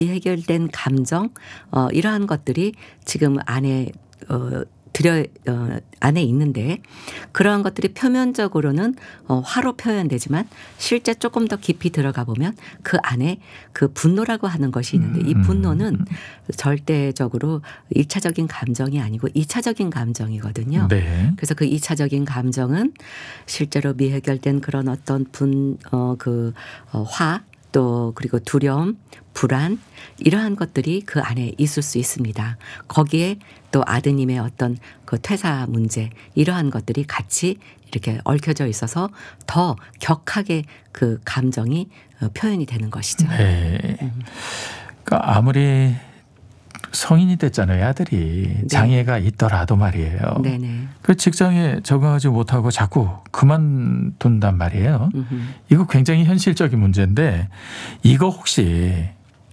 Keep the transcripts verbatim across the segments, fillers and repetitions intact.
해결된 감정 어 이러한 것들이 지금 안에 어 들여 어 안에 있는데 그러한 것들이 표면적으로는 어 화로 표현되지만 실제 쪼끔 더 깊이 들어가 보면 그 안에 그 분노라고 하는 것이 있는데 이 분노는 절대적으로 일 차적인 감정이 아니고 이 차적인 감정이거든요. 네. 그래서 그 이 차적인 감정은 실제로 미해결된 그런 어떤 분 어 그 어 화 또 그리고 두려움, 불안 이러한 것들이 그 안에 있을 수 있습니다. 거기에 또 아드님의 어떤 그 퇴사 문제 이러한 것들이 같이 이렇게 얽혀져 있어서 더 격하게 그 감정이 어 표현이 되는 것이죠. 네. 음. 그러니까 아무리 성인이 됐잖아요, 아들이. 네. 장애가 있더라도 말이에요. 네네. 그 직장에 적응하지 못하고 자꾸 그만둔단 말이에요. 음흠. 이거 굉장히 현실적인 문제인데 이거 혹시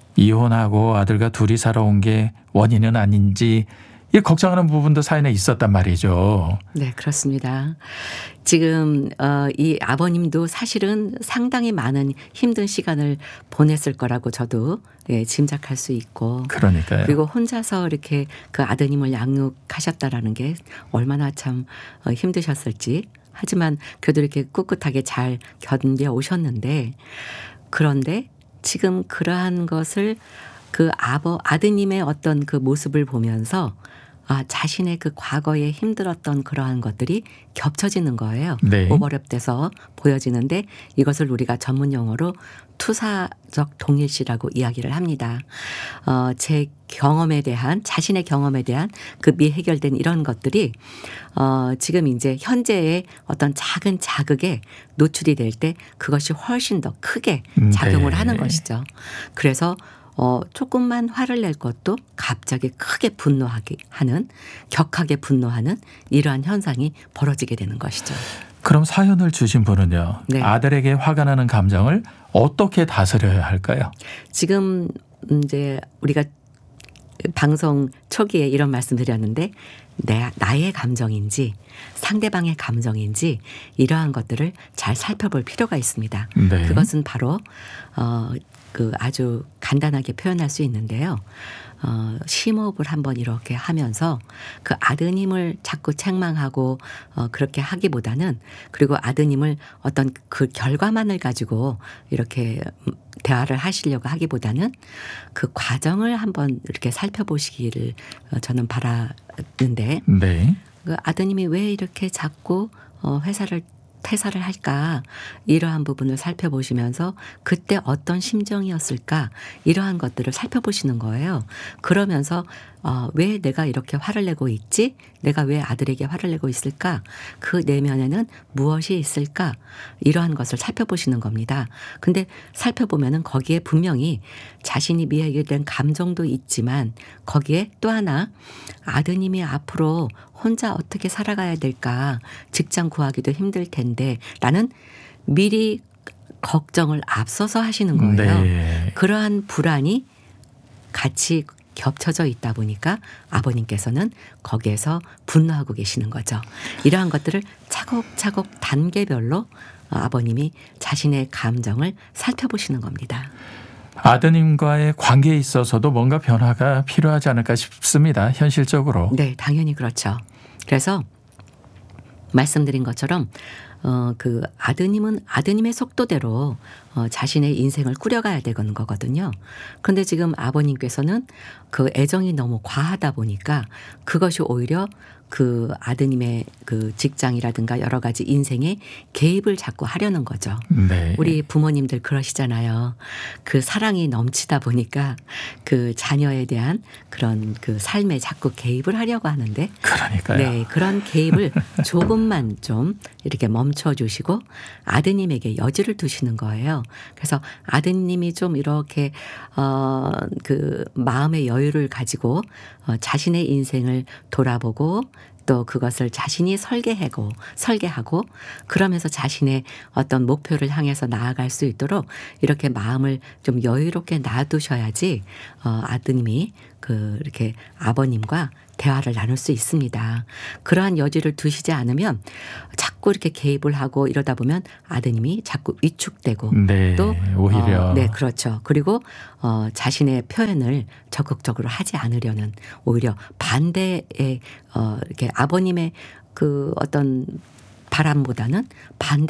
이혼하고 아들과 둘이 살아온 게 원인은 아닌지 이 걱정하는 부분도 사연에 있었단 말이죠. 네, 그렇습니다. 지금 어 이 아버님도 사실은 상당히 많은 힘든 시간을 보냈을 거라고 저도 예 짐작할 수 있고 그러니까요. 그리고 혼자서 이렇게 그 아드님을 양육하셨다라는 게 얼마나 참 어 힘드셨을지. 하지만 그래도 이렇게 꿋꿋하게 잘 견뎌 오셨는데 그런데 지금 그러한 것을 그 아버 아드님의 어떤 그 모습을 보면서 아 자신의 그 과거에 힘들었던 그러한 것들이 겹쳐지는 거예요. 네. 오버랩돼서 보여지는데 이것을 우리가 전문 용어로 투사적 동일시라고 이야기를 합니다. 어 제 경험에 대한 자신의 경험에 대한 그 미해결된 이런 것들이 어 지금 인제 현재의 어떤 작은 자극에 노출이 될 때 그것이 훨씬 더 크게 작용을 네. 하는 것이죠. 그래서 어 쪼끔만 화를 낼 것도 갑자기 크게 분노하게 하는 격하게 분노하는 이러한 현상이 벌어지게 되는 것이죠. 그럼 사연을 주신 분은요. 네. 아들에게 화가 나는 감정을 어떻게 다스려야 할까요? 지금 인제 우리가 방송 초기에 이런 말씀드렸는데 내 나의 감정인지 상대방의 감정인지 이러한 것들을 잘 살펴볼 필요가 있습니다. 네. 그것은 바로 어 그 아주 간단하게 표현할 수 있는데요. 어 심호흡을 한번 이렇게 하면서 그 아드님을 자꾸 책망하고 어 그렇게 하기보다는 그리고 아드님을 어떤 그 결과만을 가지고 이렇게 음 대화를 하시려고 하기보다는 그 과정을 한번 이렇게 살펴보시기를 어 저는 바라는데 네. 그 아드님이 왜 이렇게 자꾸 어 회사를 퇴사를 할까 이러한 부분을 살펴보시면서 그때 어떤 심정이었을까 이러한 것들을 살펴보시는 거예요. 그러면서 어 '왜 내가 이렇게 화를 내고 있지? 내가 왜 아들에게 화를 내고 있을까? 그 내면에는 무엇이 있을까?' 이러한 것을 살펴보시는 겁니다. 근데 살펴보면은 거기에 분명히 자신이 미해결된 감정도 있지만 거기에 또 하나 '아드님이 앞으로 혼자 어떻게 살아가야 될까? 직장 구하기도 힘들 텐데.'라는 미리 걱정을 앞서서 하시는 거예요. 네. 그러한 불안이 같이 겹쳐져 있다 보니까 아버님께서는 거기에서 분노하고 계시는 거죠. 이러한 것들을 차곡차곡 단계별로 아버님이 자신의 감정을 살펴보시는 겁니다. 아드님과의 관계에 있어서도 뭔가 변화가 필요하지 않을까 싶습니다. 현실적으로. 네, 당연히 그렇죠. 그래서 말씀드린 것처럼 어 그 아드님은 아드님의 속도대로 어 자신의 인생을 꾸려가야 되는 거거든요. 그런데 지금 아버님께서는 그 애정이 너무 과하다 보니까 그것이 오히려 그 아드님의 그 직장이라든가 여러 가지 인생에 개입을 자꾸 하려는 거죠. 네. 우리 부모님들 그러시잖아요. 그 사랑이 넘치다 보니까 그 자녀에 대한 그런 그 삶에 자꾸 개입을 하려고 하는데 그러니까요. 네, 그런 개입을 조금만 좀 이렇게 멈춰 주시고 아드님에게 여지를 두시는 거예요. 그래서 아드님이 좀 이렇게 어 그 마음의 여유를 가지고 어 자신의 인생을 돌아보고 또 그것을 자신이 설계하고 설계하고 그러면서 자신의 어떤 목표를 향해서 나아갈 수 있도록 이렇게 마음을 좀 여유롭게 놔두셔야지 어 아드님이 그 그 이렇게 아버님과 대화를 나눌 수 있습니다. 그러한 여지를 두시지 않으면 자꾸 이렇게 개입을 하고 이러다 보면 아드님이 자꾸 위축되고 네. 또 오히려 어, 네, 그렇죠. 그리고 어, 자신의 표현을 적극적으로 하지 않으려는 오히려 반대의 어, 이렇게 아버님의 그 어떤 바람보다는 반대